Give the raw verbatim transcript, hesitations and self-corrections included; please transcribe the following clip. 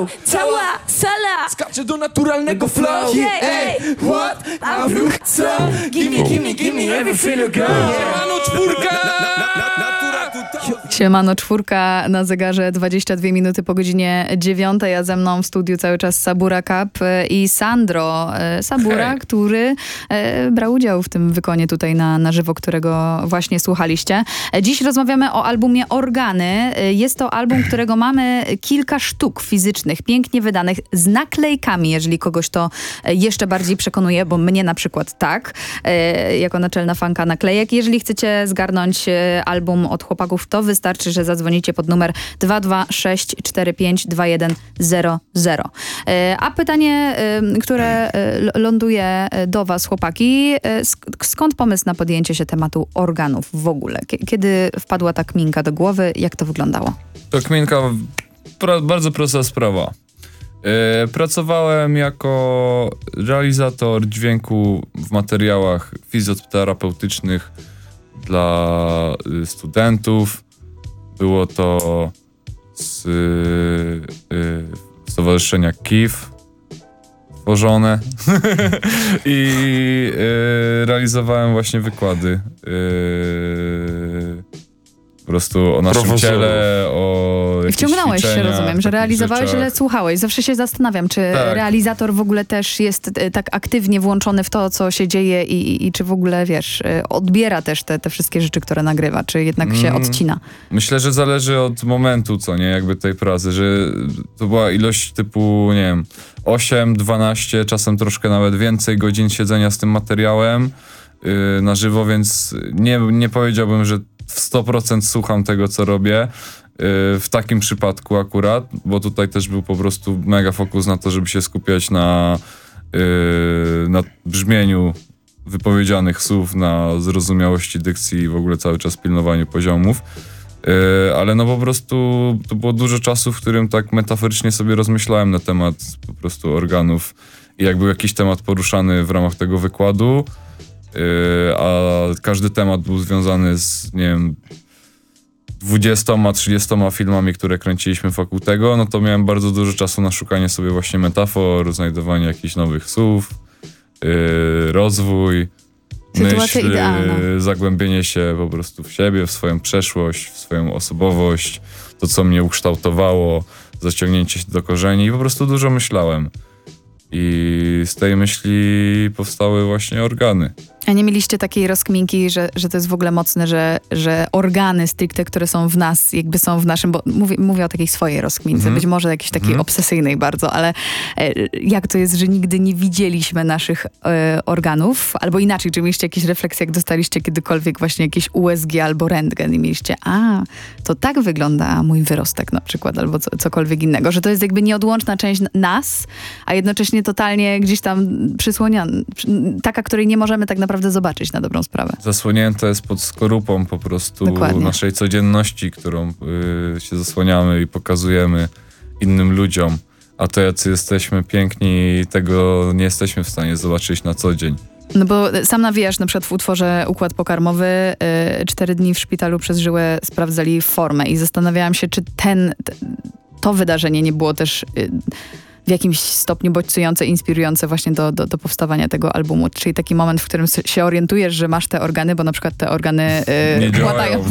wow, cała sala skacze do naturalnego flow. Yeah, ey, what? A wróg co? Gimme, gimme, gimme, everything you got. Siemano czwórka! Siemano czwórka na zegarze, dwadzieścia dwie minuty po godzinie dziewiątej, a ze mną w studiu cały czas Sabura Cup i Sandro Sabura, Hej. który e, brał udział w tym wykonie tutaj na, na żywo, którego właśnie słuchaliście. Dziś rozmawiamy o albumie Organy. Jest to album, którego mamy kilka sztuk fizycznych, pięknie wydanych, z naklejkami, jeżeli kogoś to jeszcze bardziej przekonuje, bo mnie na przykład tak, e, jako naczelna fanka naklejek. Jeżeli chcecie zgarnąć album od chłopaków, to wystarczy, że zadzwonicie pod numer dwa dwa sześć cztery pięć dwa jeden zero zero. A pytanie, które ląduje do was, chłopaki, skąd pomysł na podjęcie się tematu organów w ogóle? Kiedy wpadła ta kminka do głowy? Jak to wyglądało? To kminka, pra, bardzo prosta sprawa. Yy, pracowałem jako realizator dźwięku w materiałach fizjoterapeutycznych dla y, studentów. Było to z y, y, Stowarzyszenia K I F tworzone i y, realizowałem właśnie wykłady y, po prostu o naszym Profesorów. ciele, o I wciągnąłeś się, rozumiem, że realizowałeś, rzeczach. ale słuchałeś. Zawsze się zastanawiam, czy Tak. realizator w ogóle też jest e, tak aktywnie włączony w to, co się dzieje i, i, i czy w ogóle, wiesz, e, odbiera też te, te wszystkie rzeczy, które nagrywa, czy jednak się Mm. odcina. Myślę, że zależy od momentu, co nie, jakby tej pracy, że to była ilość typu, nie wiem, osiem, dwanaście, czasem troszkę nawet więcej godzin siedzenia z tym materiałem yy, na żywo, więc nie, nie powiedziałbym, że w sto procent słucham tego, co robię yy, w takim przypadku akurat, bo tutaj też był po prostu mega fokus na to, żeby się skupiać na, yy, na brzmieniu wypowiedzianych słów, na zrozumiałości dykcji i w ogóle cały czas pilnowaniu poziomów. Yy, ale no po prostu to było dużo czasu, w którym tak metaforycznie sobie rozmyślałem na temat po prostu organów i jak był jakiś temat poruszany w ramach tego wykładu, yy, a każdy temat był związany z, nie wiem, dwudziestoma, trzydziestoma filmami, które kręciliśmy wokół tego, no to miałem bardzo dużo czasu na szukanie sobie właśnie metafor, znajdowanie jakichś nowych słów, yy, rozwój, Sytuacja myśl, idealna. zagłębienie się po prostu w siebie, w swoją przeszłość, w swoją osobowość, to co mnie ukształtowało, zaciągnięcie się do korzeni i po prostu dużo myślałem. I z tej myśli powstały właśnie organy. A nie mieliście takiej rozkminki, że, że to jest w ogóle mocne, że, że organy stricte, które są w nas, jakby są w naszym, bo mówię, mówię o takiej swojej rozkmince, Mhm. być może jakiejś takiej Mhm. obsesyjnej bardzo, ale e, jak to jest, że nigdy nie widzieliśmy naszych e, organów? Albo inaczej, czy mieliście jakieś refleksje, jak dostaliście kiedykolwiek właśnie jakieś U S G albo rentgen i mieliście, a, to tak wygląda mój wyrostek na przykład, albo co, cokolwiek innego, że to jest jakby nieodłączna część nas, a jednocześnie totalnie gdzieś tam przysłoniona, taka, której nie możemy tak naprawdę zobaczyć na dobrą sprawę. Zasłonięte jest pod skorupą po prostu Dokładnie. naszej codzienności, którą y, się zasłaniamy i pokazujemy innym ludziom. A to jacy jesteśmy piękni, tego nie jesteśmy w stanie zobaczyć na co dzień. No bo sam nawijasz na przykład w utworze Układ Pokarmowy, y, cztery dni w szpitalu przez żyłę sprawdzali formę i zastanawiałam się, czy ten, t, to wydarzenie nie było też y, w jakimś stopniu bodźcujące, inspirujące właśnie do, do, do powstawania tego albumu. Czyli taki moment, w którym się orientujesz, że masz te organy, bo na przykład te organy y, Nie działają. łatają